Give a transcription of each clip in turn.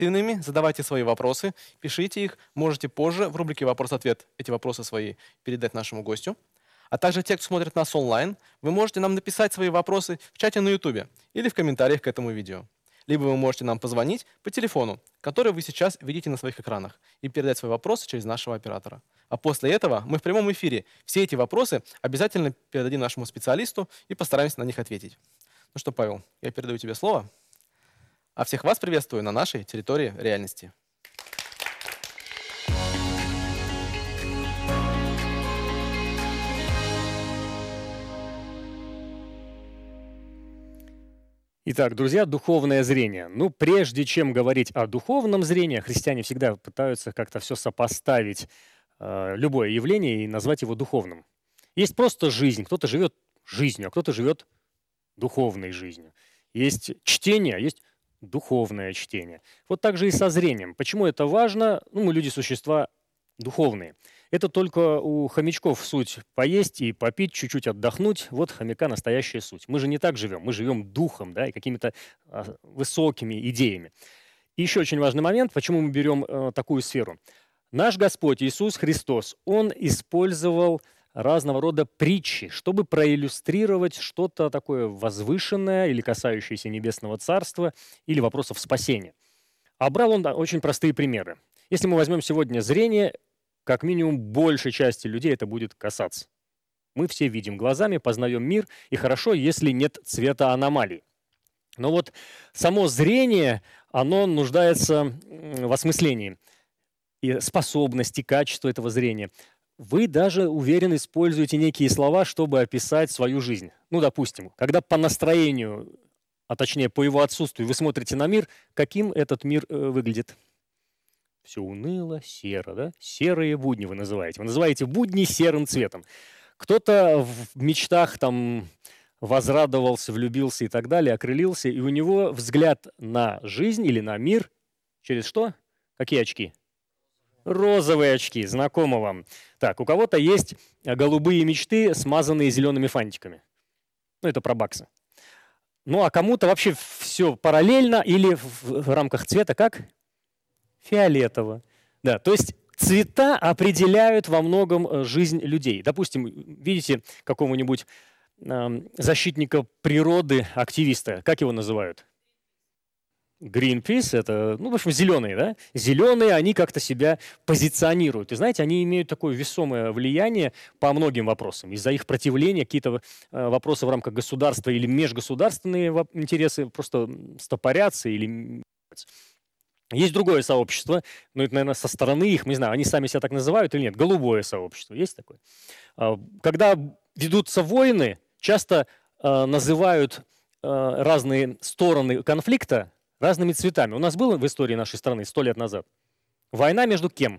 активными, задавайте свои вопросы, пишите их. Можете позже в рубрике «Вопрос-ответ» эти вопросы свои передать нашему гостю. А также те, кто смотрит нас онлайн, вы можете нам написать свои вопросы в чате на YouTube или в комментариях к этому видео. Либо вы можете нам позвонить по телефону, который вы сейчас видите на своих экранах, и передать свои вопросы через нашего оператора. А после этого мы в прямом эфире все эти вопросы обязательно передадим нашему специалисту и постараемся на них ответить. Ну что, Павел, я передаю тебе слово. А всех вас приветствую на нашей территории реальности. Итак, друзья, духовное зрение. Ну, прежде чем говорить о духовном зрении, христиане всегда пытаются как-то все сопоставить, любое явление, и назвать его духовным. Есть просто жизнь, кто-то живет жизнью, а кто-то живет духовной жизнью. Есть чтение, а есть духовное чтение. Вот так же и со зрением. Почему это важно? Ну, мы люди, существа духовные. Это только у хомячков суть поесть и попить, чуть-чуть отдохнуть. Вот хомяка настоящая суть. Мы же не так живем, мы живем духом, да, и какими-то высокими идеями. И еще очень важный момент, почему мы берем такую сферу. Наш Господь Иисус Христос, Он использовал разного рода притчи, чтобы проиллюстрировать что-то такое возвышенное или касающееся Небесного Царства или вопросов спасения. А брал он очень простые примеры. Если мы возьмем сегодня зрение, как минимум большей части людей это будет касаться. Мы все видим глазами, познаем мир, и хорошо, если нет цвета аномалий. Но вот само зрение, оно нуждается в осмыслении и способности, качества этого зрения. Вы даже, уверен, используете некие слова, чтобы описать свою жизнь. Ну, допустим, когда по настроению, а точнее по его отсутствию, вы смотрите на мир, каким этот мир выглядит? Все уныло, серо, да? Серые будни вы называете. Вы называете будни серым цветом. Кто-то в мечтах там возрадовался, влюбился и так далее, окрылился, и у него взгляд на жизнь или на мир через что? Какие очки? Розовые очки, знакомо вам. Так, у кого-то есть голубые мечты, смазанные зелеными фантиками. Ну, это про баксы. Ну, а кому-то вообще все параллельно или в рамках цвета как? Фиолетово. Да, то есть цвета определяют во многом жизнь людей. Допустим, видите какого-нибудь защитника природы, активиста, как его называют? Greenpeace, это, ну, в общем, зеленые, да? Зеленые, они как-то себя позиционируют. И знаете, они имеют такое весомое влияние по многим вопросам. Из-за их противления какие-то вопросы в рамках государства или межгосударственные интересы просто стопорятся или... Есть другое сообщество, но это, наверное, со стороны их, не знаю, они сами себя так называют или нет, голубое сообщество, есть такое? Когда ведутся войны, часто называют разные стороны конфликта разными цветами. У нас было в истории нашей страны 100 лет назад война между кем?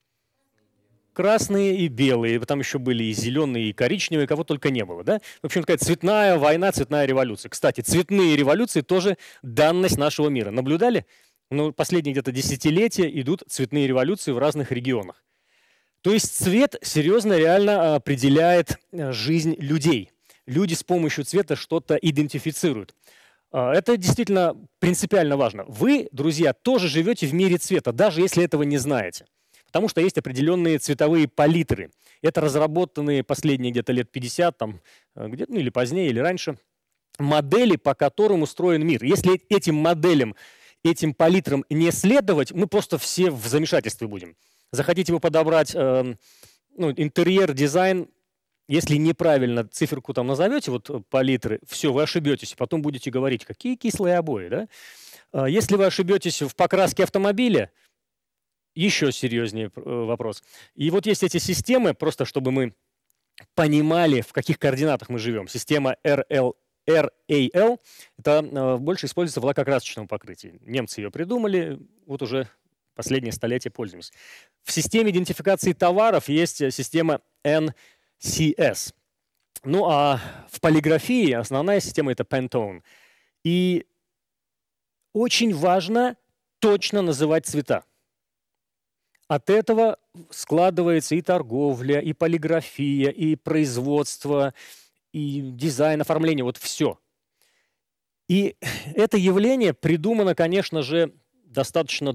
Красные и белые, там еще были и зеленые, и коричневые, кого только не было. Да? В общем, такая цветная война, цветная революция. Кстати, цветные революции тоже данность нашего мира. Наблюдали? Ну, последние где-то десятилетия идут цветные революции в разных регионах. То есть цвет серьезно, реально определяет жизнь людей. Люди с помощью цвета что-то идентифицируют. Это действительно принципиально важно. Вы, друзья, тоже живете в мире цвета, даже если этого не знаете. Потому что есть определенные цветовые палитры. Это разработанные последние где-то лет 50, там, где-то, ну, или позднее, или раньше, модели, по которым устроен мир. Если этим моделям, этим палитрам не следовать, мы просто все в замешательстве будем. Захотите вы подобрать интерьер, дизайн, если неправильно циферку там назовете, вот палитры, все, вы ошибетесь. Потом будете говорить, какие кислые обои. Да? Если вы ошибетесь в покраске автомобиля, еще серьезнее вопрос. И вот есть эти системы, просто чтобы мы понимали, в каких координатах мы живем. Система RAL, это больше используется в лакокрасочном покрытии. Немцы ее придумали, вот уже последнее столетие пользуемся. В системе идентификации товаров есть система NCS. Ну а в полиграфии основная система это Pantone. И очень важно точно называть цвета. От этого складывается и торговля, и полиграфия, и производство, и дизайн, оформление, вот все. И это явление придумано, конечно же, достаточно